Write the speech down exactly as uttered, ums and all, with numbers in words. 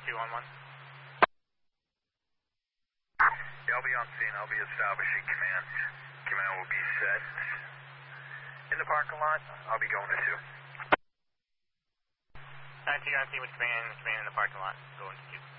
two on one. Yeah, I'll be on scene. I'll be establishing command. Command will be set in the parking lot. I'll be going to two. nine two, you're on scene with command, command in the parking lot. Going to two.